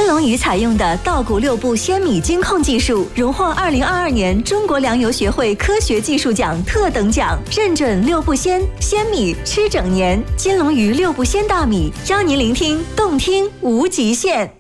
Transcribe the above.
龙鱼采用的稻谷六步鲜米精控技术，荣获2022年中国粮油学会科学技术奖特等奖，认准六步鲜米吃整年。金龙鱼六步鲜大米，邀您聆听动听无极限。